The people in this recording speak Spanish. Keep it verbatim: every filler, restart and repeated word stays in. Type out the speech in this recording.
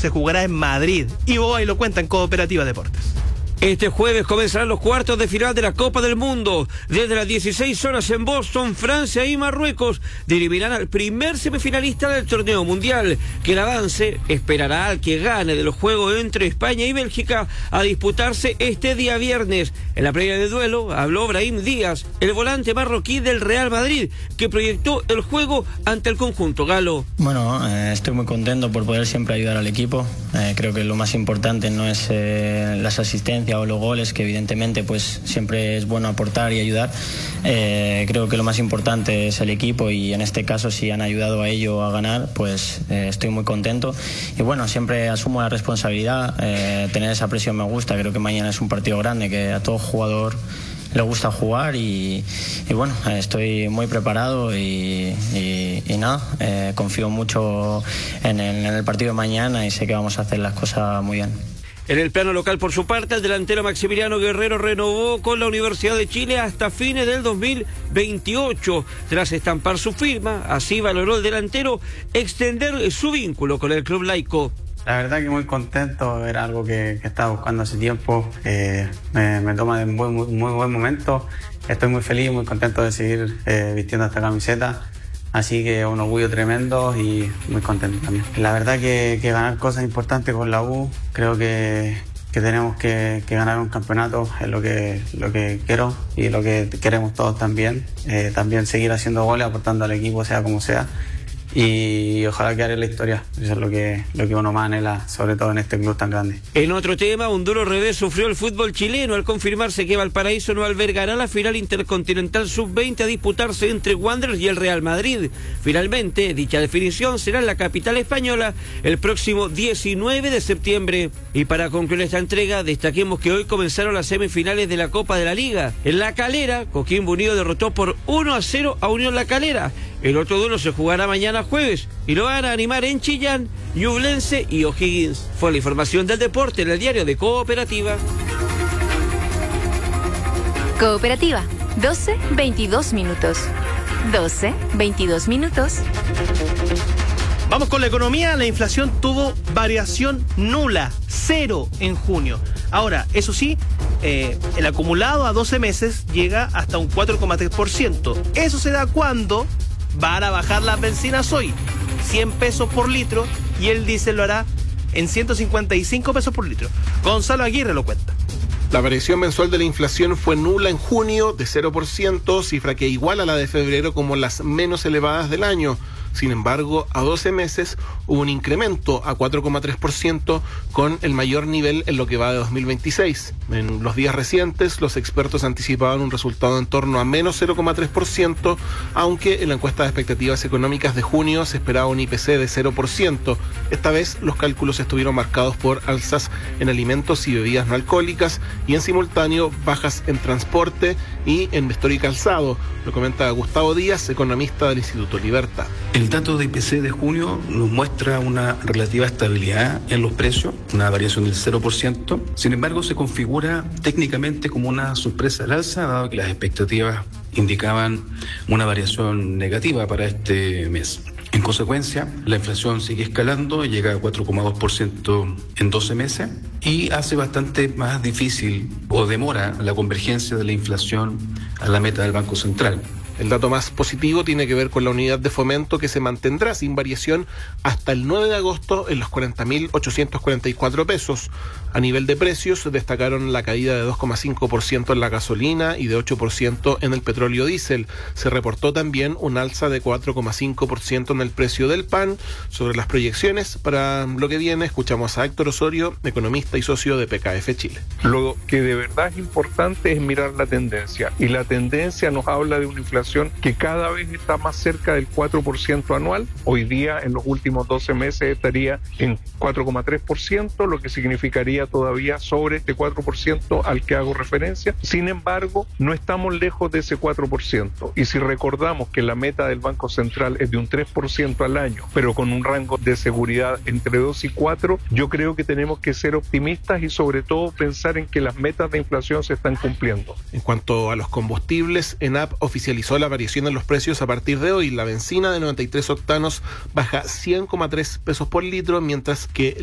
se jugará en Madrid. Y Boa y lo cuenta en Cooperativa Deportes. Este jueves comenzarán los cuartos de final de la Copa del Mundo. Desde las dieciséis horas en Boston, Francia y Marruecos dirimirán al primer semifinalista del torneo mundial, que el avance esperará al que gane de los juegos entre España y Bélgica a disputarse este día viernes. En la previa del duelo habló Brahim Díaz, el volante marroquí del Real Madrid, que proyectó el juego ante el conjunto galo. Bueno, eh, estoy muy contento por poder siempre ayudar al equipo. Eh, creo que lo más importante no es eh, las asistencias o los goles, que evidentemente pues siempre es bueno aportar y ayudar. Eh, creo que lo más importante es el equipo, y en este caso, si han ayudado a ello a ganar, pues eh, estoy muy contento. Y bueno, siempre asumo la responsabilidad. Eh, tener esa presión me gusta. Creo que mañana es un partido grande, que a todo jugador le gusta jugar, y, y bueno, estoy muy preparado y, y, y nada, eh, confío mucho en el, en el partido de mañana, y sé que vamos a hacer las cosas muy bien. En el plano local, por su parte, el delantero Maximiliano Guerrero renovó con la Universidad de Chile hasta fines del dos mil veintiocho. Tras estampar su firma, así valoró el delantero extender su vínculo con el club laico. La verdad que muy contento, era algo que, que estaba buscando hace tiempo. Eh, me, me toma de un muy, muy, muy buen momento. Estoy muy feliz, muy contento de seguir eh, vistiendo esta camiseta. Así que un orgullo tremendo y muy contento también. La verdad que, que ganar cosas importantes con la U, creo que, que tenemos que, que ganar un campeonato, es lo que, lo que quiero y lo que queremos todos también. Eh, también seguir haciendo goles, aportando al equipo, sea como sea. Y ojalá quede en la historia. Eso es lo que, lo que uno más anhela, sobre todo en este club tan grande. En otro tema, un duro revés sufrió el fútbol chileno al confirmarse que Valparaíso no albergará la final intercontinental sub veinte a disputarse entre Wanderers y el Real Madrid. Finalmente, dicha definición será en la capital española el próximo diecinueve de septiembre. Y para concluir esta entrega, destaquemos que hoy comenzaron las semifinales de la Copa de la Liga. En La Calera, Coquimbo Unido derrotó por uno a cero a Unión La Calera. El otro duelo se jugará mañana jueves y lo van a animar en Chillán, Ñublense y O'Higgins. Fue la información del deporte en el diario de Cooperativa. Cooperativa, doce veintidós minutos. doce veintidós minutos. Vamos con la economía. La inflación tuvo variación nula, cero en junio. Ahora, eso sí, eh, el acumulado a doce meses llega hasta un cuatro coma tres por ciento. Eso se da cuando van a bajar las bencinas hoy, cien pesos por litro, y el diésel lo hará en ciento cincuenta y cinco pesos por litro. Gonzalo Aguirre lo cuenta. La variación mensual de la inflación fue nula en junio, de cero por ciento, cifra que iguala a la de febrero como las menos elevadas del año. Sin embargo, a doce meses hubo un incremento a cuatro coma tres por ciento, con el mayor nivel en lo que va de dos mil veintiséis. En los días recientes, los expertos anticipaban un resultado en torno a menos cero coma tres por ciento, aunque en la encuesta de expectativas económicas de junio se esperaba un I P C de cero por ciento. Esta vez, los cálculos estuvieron marcados por alzas en alimentos y bebidas no alcohólicas, y en simultáneo bajas en transporte y en vestuario y calzado. Lo comenta Gustavo Díaz, economista del Instituto Libertad. El dato de I P C de junio nos muestra una relativa estabilidad en los precios, una variación del cero por ciento. Sin embargo, se configura técnicamente como una sorpresa al alza, dado que las expectativas indicaban una variación negativa para este mes. En consecuencia, la inflación sigue escalando, llega a cuatro coma dos por ciento en doce meses y hace bastante más difícil o demora la convergencia de la inflación a la meta del Banco Central. El dato más positivo tiene que ver con la unidad de fomento, que se mantendrá sin variación hasta el nueve de agosto en los cuarenta mil ochocientos cuarenta y cuatro pesos. A nivel de precios, destacaron la caída de dos coma cinco por ciento en la gasolina y de ocho por ciento en el petróleo diésel. Se reportó también un alza de cuatro coma cinco por ciento en el precio del pan. Sobre las proyecciones para lo que viene, escuchamos a Héctor Osorio, economista y socio de P K F Chile. Lo que de verdad es importante es mirar la tendencia, y la tendencia nos habla de una inflación que cada vez está más cerca del cuatro por ciento anual. Hoy día, en los últimos doce meses, estaría en cuatro coma tres por ciento, lo que significaría todavía sobre este cuatro por ciento al que hago referencia. Sin embargo, no estamos lejos de ese cuatro por ciento. Y si recordamos que la meta del Banco Central es de un tres por ciento al año, pero con un rango de seguridad entre dos y cuatro, yo creo que tenemos que ser optimistas y sobre todo pensar en que las metas de inflación se están cumpliendo. En cuanto a los combustibles, ENAP oficializó la variación en los precios a partir de hoy. La benzina de noventa y tres octanos baja cien coma tres pesos por litro, mientras que